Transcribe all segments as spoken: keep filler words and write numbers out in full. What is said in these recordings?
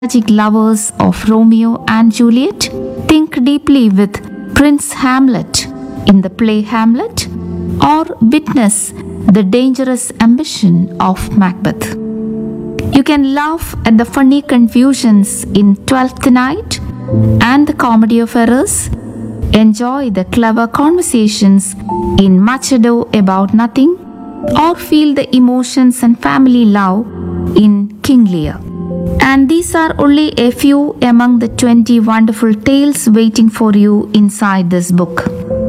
tragic lovers of Romeo and Juliet, think deeply with Prince Hamlet in the play Hamlet, or witness the dangerous ambition of Macbeth. You can laugh at the funny confusions in Twelfth Night and the Comedy of Errors, enjoy the clever conversations in Much Ado About Nothing, or feel the emotions and family love in King Lear. And these are only a few among the twenty wonderful tales waiting for you inside this book.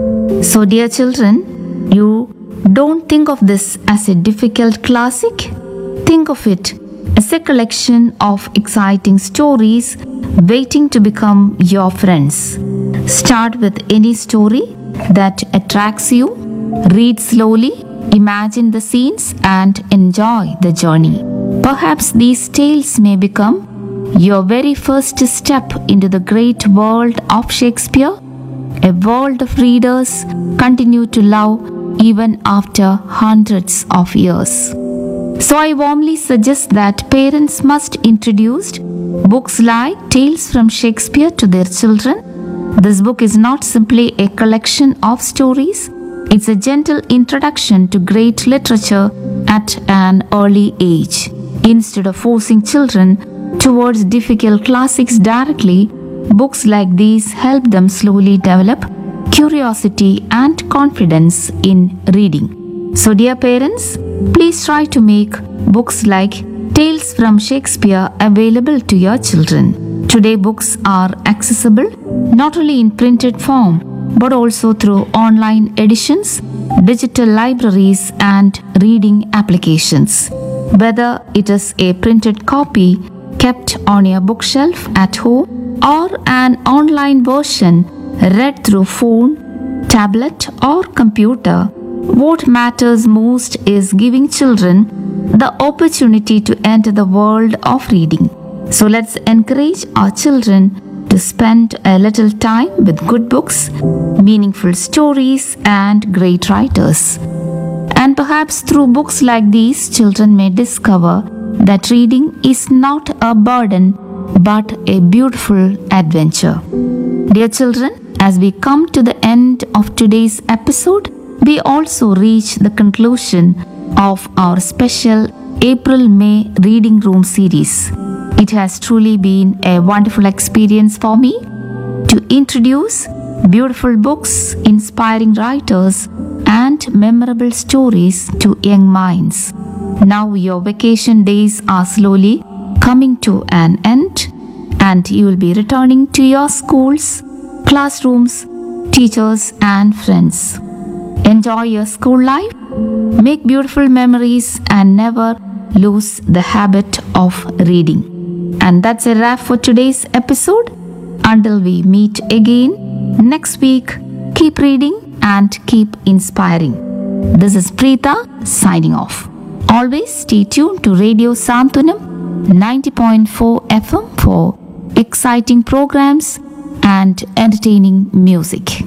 So, dear children, you don't think of this as a difficult classic. Think of it as a collection of exciting stories waiting to become your friends. Start with any story that attracts you, read slowly, imagine the scenes, and enjoy the journey. Perhaps these tales may become your very first step into the great world of Shakespeare, a world of readers continue to love even after hundreds of years. So I warmly suggest that parents must introduce books like Tales from Shakespeare to their children. This book is not simply a collection of stories, it's a gentle introduction to great literature at an early age. Instead of forcing children towards difficult classics directly, books like these help them slowly develop curiosity and confidence in reading. So, dear parents, please try to make books like Tales from Shakespeare available to your children. Today, books are accessible not only in printed form but also through online editions, digital libraries, and reading applications. Whether it is a printed copy kept on your bookshelf at home or an online version read through phone, tablet, or computer, what matters most is giving children the opportunity to enter the world of reading. So let's encourage our children to spend a little time with good books, meaningful stories, and great writers. And perhaps through books like these, children may discover that reading is not a burden but a beautiful adventure. Dear children, as we come to the end of today's episode, we also reach the conclusion of our special April-May Reading Room series. It has truly been a wonderful experience for me to introduce beautiful books, inspiring writers, and memorable stories to young minds. Now your vacation days are slowly coming to an end, and you will be returning to your schools, classrooms, teachers, and friends. Enjoy your school life, make beautiful memories, and never lose the habit of reading. And that's a wrap for today's episode. Until we meet again next week, keep reading and keep inspiring. This is Preeta signing off. Always stay tuned to Radio Santanam ninety point four F M for exciting programs and entertaining music.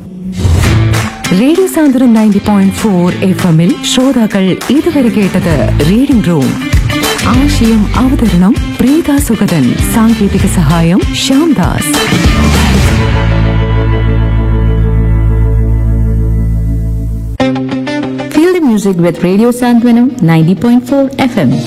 Radio Santhwanam ninety point four F എമ്മിൽ ശ്രോതാക്കൾ ഇതുവരെ കേട്ടത് reading room. ആശയം അവതരണം പ്രീത സുഗതൻ, സാങ്കേതിക സഹായം Shyamdas. Feel the music with Radio Santwanam ninety point four F M.